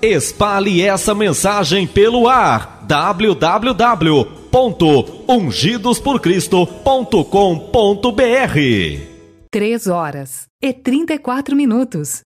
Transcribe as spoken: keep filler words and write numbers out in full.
Espalhe essa mensagem pelo ar. w w w ponto ungidos por cristo ponto com ponto b r. Três horas e trinta e quatro minutos.